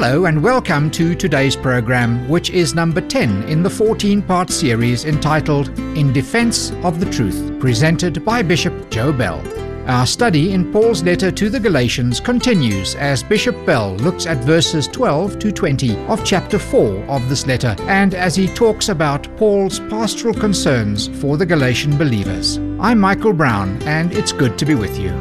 Hello and welcome to today's program, which is number 10 in the 14-part series entitled In Defense of the Truth, presented by Bishop Joe Bell. Our study in Paul's letter to the Galatians continues as Bishop Bell looks at verses 12 to 20 of chapter 4 of this letter, and as he talks about Paul's pastoral concerns for the Galatian believers. I'm Michael Brown, and it's good to be with you.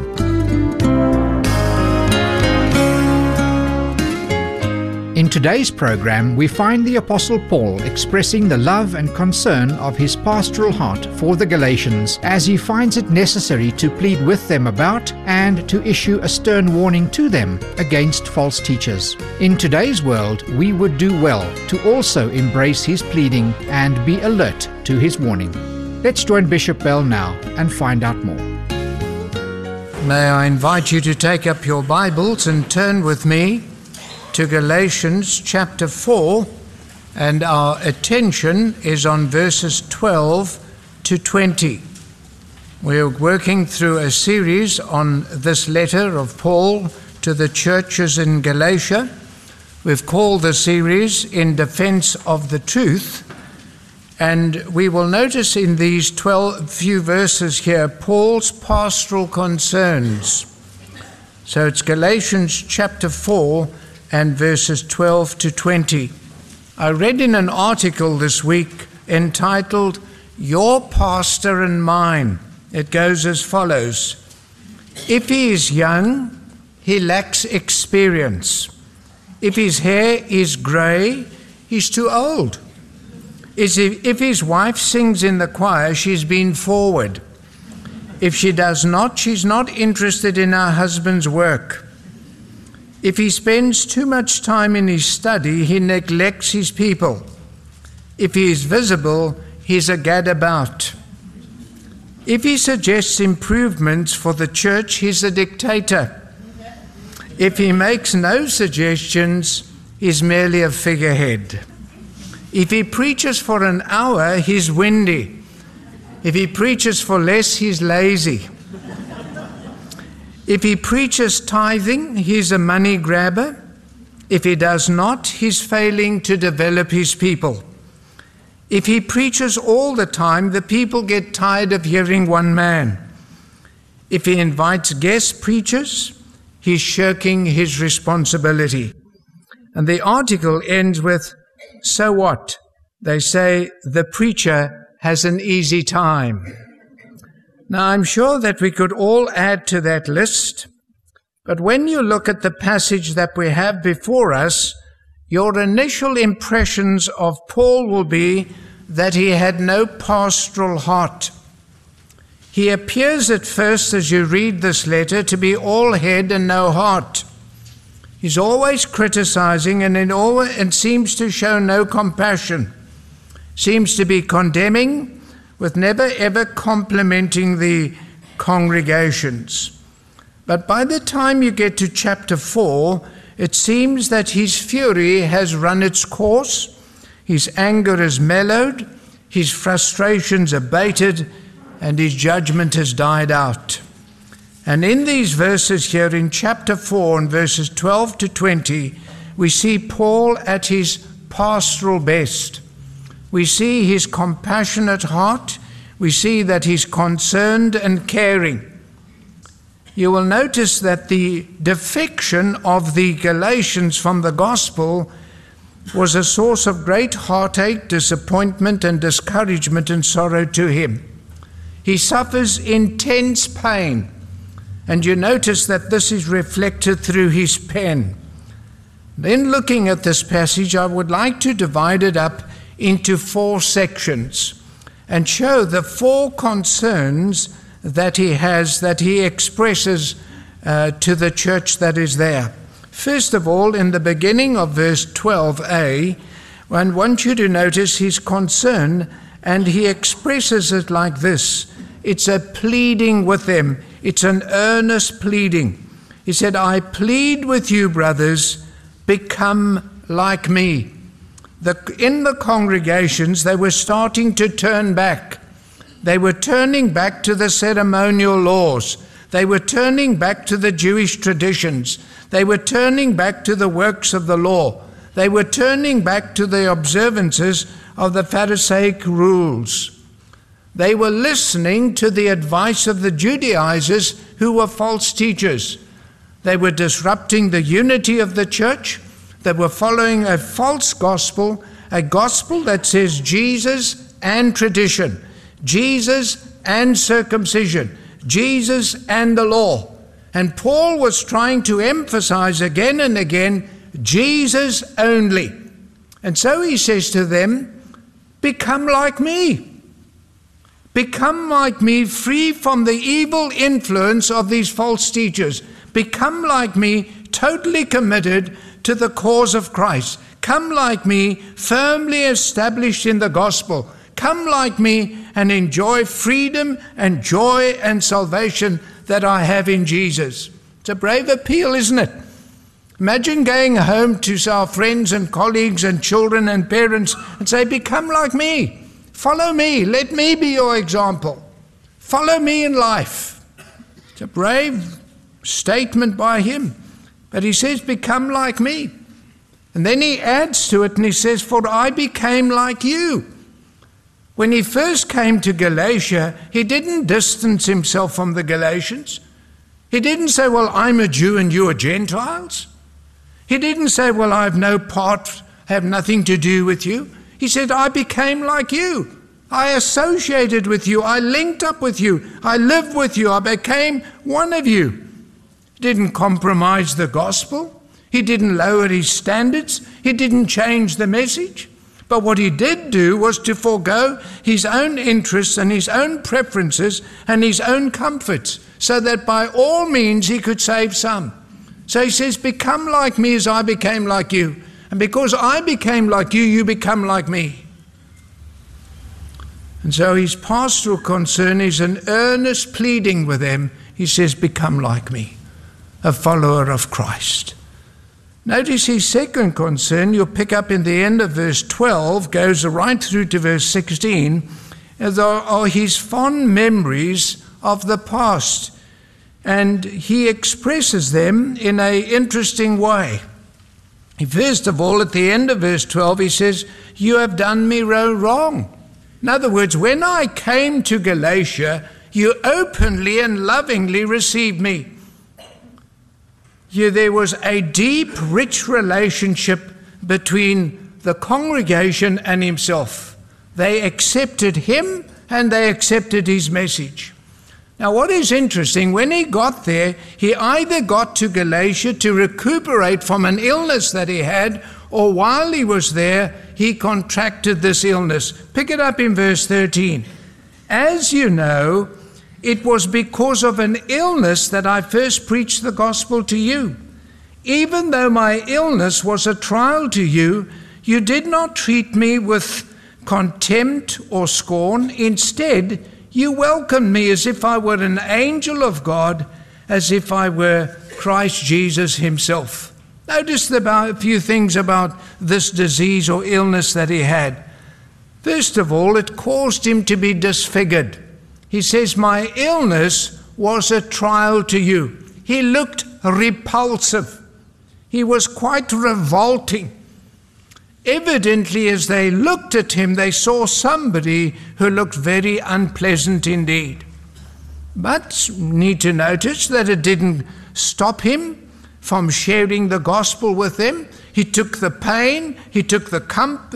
In today's program, we find the Apostle Paul expressing the love and concern of his pastoral heart for the Galatians as he finds it necessary to plead with them about and to issue a stern warning to them against false teachers. In today's world, we would do well to also embrace his pleading and be alert to his warning. Let's join Bishop Bell now and find out more. May I invite you to take up your Bibles and turn with me to Galatians chapter 4, and our attention is on verses 12 to 20. We're working through a series on this letter of Paul to the churches in Galatia. We've called the series In Defense of the Truth, and we will notice in these few verses here Paul's pastoral concerns. So it's Galatians chapter 4 and verses 12 to 20. I read in an article this week entitled, Your Pastor and Mine. It goes as follows. If he is young, he lacks experience. If his hair is grey, he's too old. If his wife sings in the choir, she's been forward. If she does not, she's not interested in her husband's work. If he spends too much time in his study, he neglects his people. If he is visible, he's a gadabout. If he suggests improvements for the church, he's a dictator. If he makes no suggestions, he's merely a figurehead. If he preaches for an hour, he's windy. If he preaches for less, he's lazy. If he preaches tithing, he's a money grabber. If he does not, he's failing to develop his people. If he preaches all the time, the people get tired of hearing one man. If he invites guest preachers, he's shirking his responsibility. And the article ends with, so what? They say the preacher has an easy time. Now, I'm sure that we could all add to that list, but when you look at the passage that we have before us, your initial impressions of Paul will be that he had no pastoral heart. He appears at first, as you read this letter, to be all head and no heart. He's always criticizing and seems to show no compassion, seems to be condemning, with never ever complimenting the congregations. But by the time you get to chapter 4, it seems that his fury has run its course, his anger is mellowed, his frustrations abated, and his judgment has died out. And in these verses here in chapter 4 and verses 12 to 20, we see Paul at his pastoral best. We see his compassionate heart. We see that he's concerned and caring. You will notice that the defection of the Galatians from the gospel was a source of great heartache, disappointment, and discouragement and sorrow to him. He suffers intense pain, and you notice that this is reflected through his pen. Then looking at this passage, I would like to divide it up into 4 sections and show the 4 concerns that he has, that he expresses to the church that is there. First of all, in the beginning of verse 12a, I want you to notice his concern, and he expresses it like this. It's a pleading with them. It's an earnest pleading. He said, I plead with you, brothers, become like me. In the congregations, they were starting to turn back. They were turning back to the ceremonial laws. They were turning back to the Jewish traditions. They were turning back to the works of the law. They were turning back to the observances of the Pharisaic rules. They were listening to the advice of the Judaizers, who were false teachers. They were disrupting the unity of the church. They were following a false gospel, a gospel that says Jesus and tradition, Jesus and circumcision, Jesus and the law. And Paul was trying to emphasize again and again, Jesus only. And so he says to them, become like me. Become like me, free from the evil influence of these false teachers. Become like me, totally committed to the cause of Christ. Come like me, firmly established in the gospel. Come like me and enjoy freedom and joy and salvation that I have in Jesus. It's a brave appeal, isn't it? Imagine going home to our friends and colleagues and children and parents and say, become like me. Follow me. Let me be your example. Follow me in life. It's a brave statement by him. But he says, become like me. And then he adds to it and he says, for I became like you. When he first came to Galatia, he didn't distance himself from the Galatians. He didn't say, well, I'm a Jew and you are Gentiles. He didn't say, well, I have no part, have nothing to do with you. He said, I became like you. I associated with you. I linked up with you. I lived with you. I became one of you. He didn't compromise the gospel. He didn't lower his standards. He didn't change the message. But what he did do was to forego his own interests and his own preferences and his own comforts, so that by all means he could save some. So he says, become like me as I became like you. And because I became like you, you become like me. And so his pastoral concern is an earnest pleading with them. He says, become like me, a follower of Christ. Notice his second concern, you'll pick up in the end of verse 12, goes right through to verse 16, are his fond memories of the past. And he expresses them in an interesting way. First of all, at the end of verse 12, he says, you have done me wrong. In other words, when I came to Galatia, you openly and lovingly received me. There was a deep, rich relationship between the congregation and himself. They accepted him and they accepted his message. Now, what is interesting, when he got there, he either got to Galatia to recuperate from an illness that he had, or while he was there, he contracted this illness. Pick it up in verse 13. As you know, it was because of an illness that I first preached the gospel to you. Even though my illness was a trial to you, you did not treat me with contempt or scorn. Instead, you welcomed me as if I were an angel of God, as if I were Christ Jesus himself. Notice a few things about this disease or illness that he had. First of all, it caused him to be disfigured. He says, my illness was a trial to you. He looked repulsive. He was quite revolting. Evidently, as they looked at him, they saw somebody who looked very unpleasant indeed. But need to notice that it didn't stop him from sharing the gospel with them. He took the pain, he took the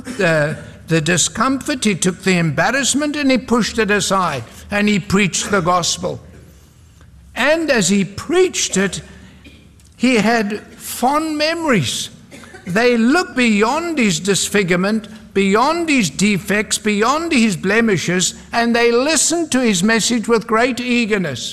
discomfort, he took the embarrassment, and he pushed it aside, and he preached the gospel. And as he preached it, he had fond memories. They looked beyond his disfigurement, beyond his defects, beyond his blemishes, and they listened to his message with great eagerness.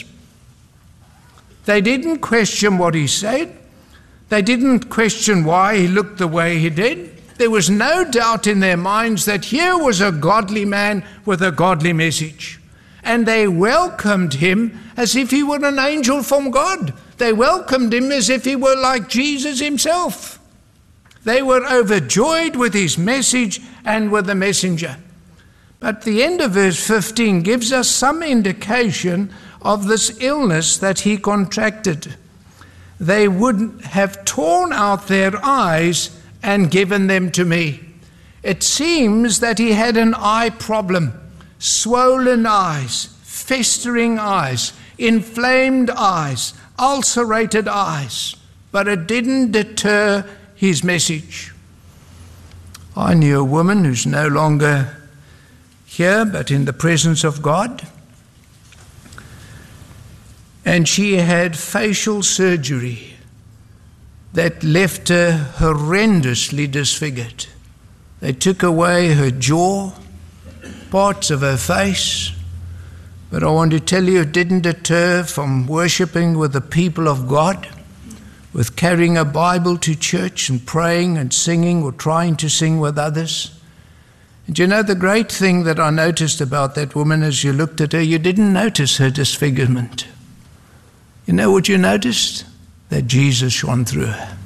They didn't question what he said. They didn't question why he looked the way he did. There was no doubt in their minds that here was a godly man with a godly message. And they welcomed him as if he were an angel from God. They welcomed him as if he were like Jesus himself. They were overjoyed with his message and with the messenger. But the end of verse 15 gives us some indication of this illness that he contracted, they would have torn out their eyes and given them to me. It seems that he had an eye problem, swollen eyes, festering eyes, inflamed eyes, ulcerated eyes, but it didn't deter his message. I knew a woman who's no longer here, but in the presence of God, and she had facial surgery that left her horrendously disfigured. They took away her jaw, parts of her face, but I want to tell you, it didn't deter from worshiping with the people of God, with carrying a Bible to church and praying and singing or trying to sing with others. And you know, the great thing that I noticed about that woman as you looked at her, you didn't notice her disfigurement. You know what you noticed? That Jesus shone through her.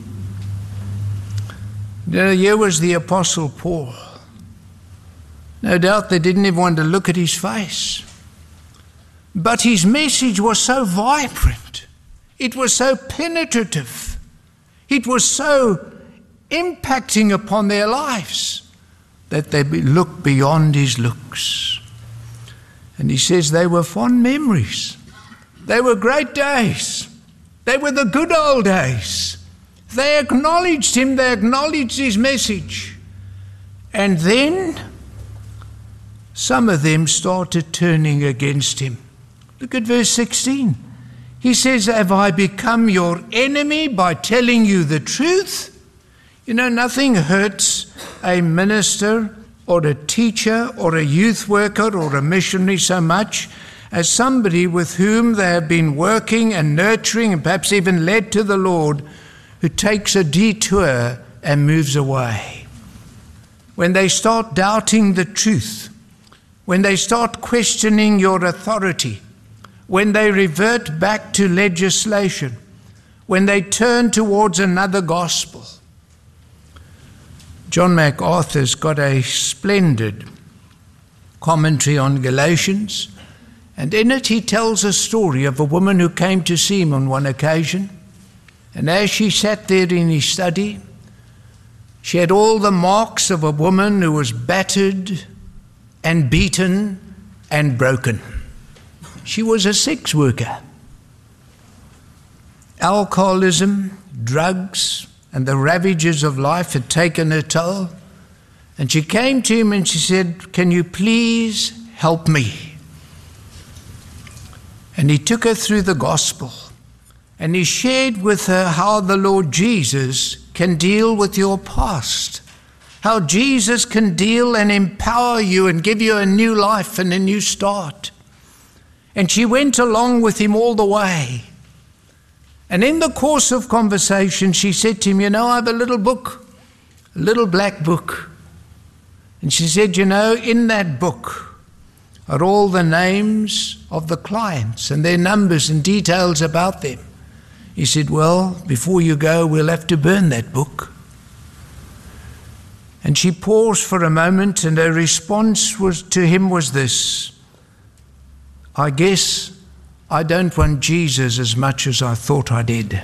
You know, here was the Apostle Paul. No doubt they didn't even want to look at his face. But his message was so vibrant. It was so penetrative. It was so impacting upon their lives that they looked beyond his looks. And he says they were fond memories. They were great days. They were the good old days. They acknowledged him. They acknowledged his message. And then some of them started turning against him. Look at verse 16. He says, have I become your enemy by telling you the truth? You know, nothing hurts a minister or a teacher or a youth worker or a missionary so much as somebody with whom they have been working and nurturing and perhaps even led to the Lord, who takes a detour and moves away. When they start doubting the truth, when they start questioning your authority, when they revert back to legislation, when they turn towards another gospel. John MacArthur's got a splendid commentary on Galatians, and in it he tells a story of a woman who came to see him on one occasion, and as she sat there in his study, she had all the marks of a woman who was battered and beaten and broken. She was a sex worker. Alcoholism, drugs, and the ravages of life had taken her toll. And she came to him and she said, can you please help me? And he took her through the gospel. And he shared with her how the Lord Jesus can deal with your past. How Jesus can deal and empower you and give you a new life and a new start. And she went along with him all the way. And in the course of conversation, she said to him, you know, I have a little book, a little black book. And she said, you know, in that book are all the names of the clients and their numbers and details about them. He said, well, before you go, we'll have to burn that book. And she paused for a moment, and her response to him was this: I guess I don't want Jesus as much as I thought I did.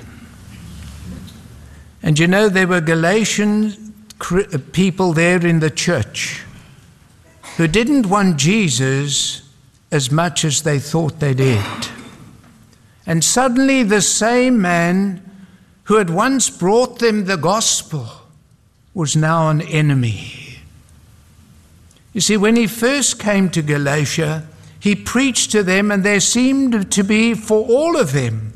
And you know, there were Galatian people there in the church who didn't want Jesus as much as they thought they did. And suddenly the same man who had once brought them the gospel was now an enemy. You see, when he first came to Galatia, he preached to them, and there seemed to be, for all of them,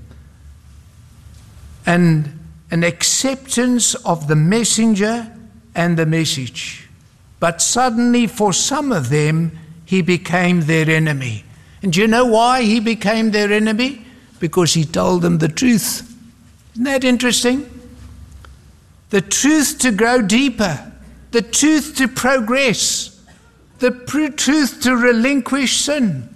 an acceptance of the messenger and the message. But suddenly, for some of them, he became their enemy. And do you know why he became their enemy? Because he told them the truth. Isn't that interesting? The truth to grow deeper, the truth to progress, the truth to relinquish sin.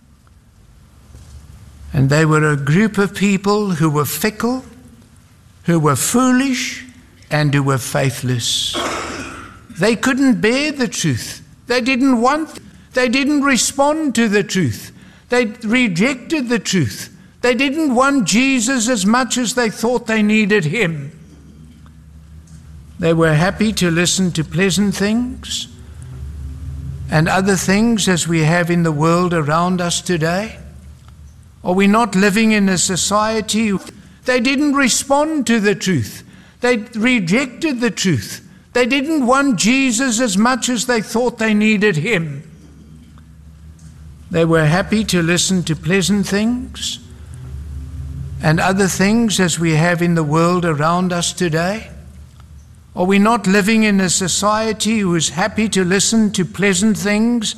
And they were a group of people who were fickle, who were foolish, and who were faithless. They couldn't bear the truth. They didn't respond to the truth. They rejected the truth. They didn't want Jesus as much as they thought they needed him. They were happy to listen to pleasant things and other things as we have in the world around us today. Are we not living in a society? They didn't respond to the truth. They rejected the truth. They didn't want Jesus as much as they thought they needed him. They were happy to listen to pleasant things and other things as we have in the world around us today. Are we not living in a society who is happy to listen to pleasant things